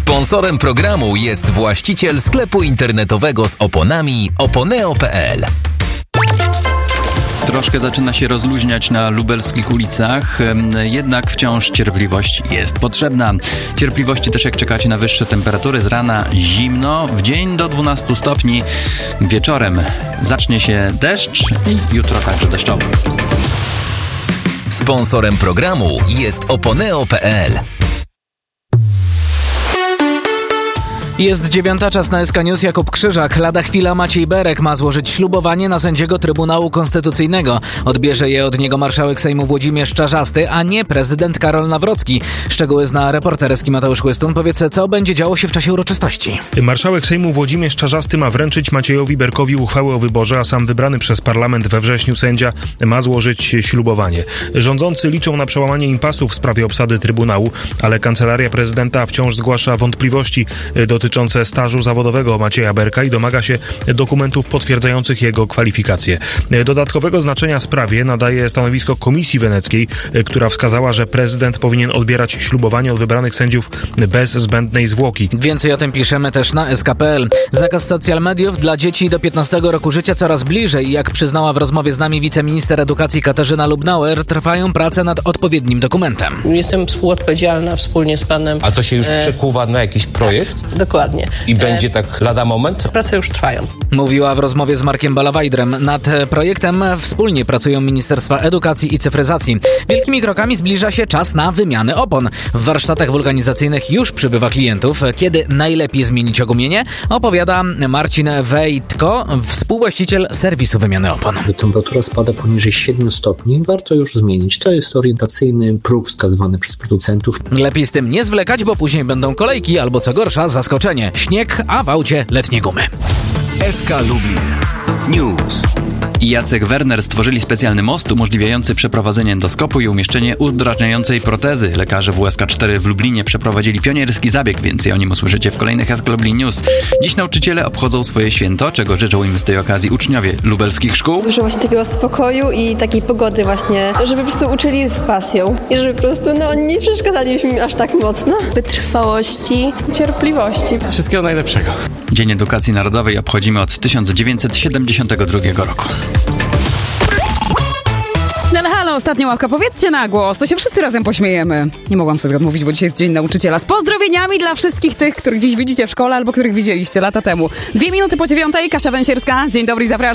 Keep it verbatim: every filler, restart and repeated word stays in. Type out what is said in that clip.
Sponsorem programu jest właściciel sklepu internetowego z oponami oponeo kropka pe el. Troszkę zaczyna się rozluźniać na lubelskich ulicach, jednak wciąż cierpliwość jest potrzebna. Cierpliwości też jak czekacie na wyższe temperatury, z rana zimno, w dzień do dwunastu stopni, wieczorem zacznie się deszcz i jutro także deszczowo. Sponsorem programu jest oponeo kropka pe el. Jest dziewiąta, czas na S K News. Jakub Krzyżak. Lada chwila Maciej Berek ma złożyć ślubowanie na sędziego Trybunału Konstytucyjnego. Odbierze je od niego marszałek Sejmu Włodzimierz Czarzasty, a nie prezydent Karol Nawrocki. Szczegóły zna reporter Eski Mateusz Łystun. Powiedz, co będzie działo się w czasie uroczystości. Marszałek Sejmu Włodzimierz Czarzasty ma wręczyć Maciejowi Berkowi uchwałę o wyborze, a sam wybrany przez parlament we wrześniu sędzia ma złożyć ślubowanie. Rządzący liczą na przełamanie impasu w sprawie obsady Trybunału, ale Kancelaria Prezydenta wciąż zgłasza wątpliwości dotyczące stażu zawodowego Macieja Berka i domaga się dokumentów potwierdzających jego kwalifikacje. Dodatkowego znaczenia sprawie nadaje stanowisko Komisji Weneckiej, która wskazała, że prezydent powinien odbierać ślubowanie od wybranych sędziów bez zbędnej zwłoki. Więcej o tym piszemy też na es ka kropka pe el. Zakaz social mediów dla dzieci do piętnastego roku życia coraz bliżej. Jak przyznała w rozmowie z nami wiceminister edukacji Katarzyna Lubnauer, trwają prace nad odpowiednim dokumentem. Jestem współodpowiedzialna wspólnie z panem. A to się już e... przekuwa na jakiś projekt? Tak, dokładnie. I będzie tak lada moment? Prace już trwają. Mówiła w rozmowie z Markiem Balawajdrem. Nad projektem wspólnie pracują Ministerstwa Edukacji i Cyfryzacji. Wielkimi krokami zbliża się czas na wymianę opon. W warsztatach wulkanizacyjnych już przybywa klientów. Kiedy najlepiej zmienić ogumienie? Opowiada Marcin Wejtko, współwłaściciel serwisu wymiany opon. Gdy temperatura spada poniżej siedmiu stopni, warto już zmienić. To jest orientacyjny próg wskazywany przez producentów. Lepiej z tym nie zwlekać, bo później będą kolejki albo co gorsza zaskoczenie. Śnieg, a w aucie letnie gumy. S K Lubin News. I Jacek Werner stworzyli specjalny most umożliwiający przeprowadzenie endoskopu i umieszczenie udrażniającej protezy. Lekarze w U S K cztery w Lublinie przeprowadzili pionierski zabieg. Więcej o nim usłyszycie w kolejnych S K Lublin News. Dziś nauczyciele obchodzą swoje święto, czego życzą im z tej okazji uczniowie lubelskich szkół. Dużo właśnie takiego spokoju i takiej pogody właśnie, żeby po prostu uczyli z pasją i żeby po prostu no, nie przeszkadzali mi aż tak mocno. Wytrwałości, cierpliwości. Wszystkiego najlepszego. Dzień Edukacji Narodowej obchodzimy od tysiąc dziewięćset siedemdziesiątego drugiego roku. No ale halo, ostatnia ławka, powiedzcie na głos, to się wszyscy razem pośmiejemy. Nie mogłam sobie odmówić, bo dzisiaj jest Dzień Nauczyciela. Z pozdrowieniami dla wszystkich tych, których dziś widzicie w szkole albo których widzieliście lata temu. Dwie minuty po dziewiątej, Kasia Węsierska, dzień dobry, zapraszam.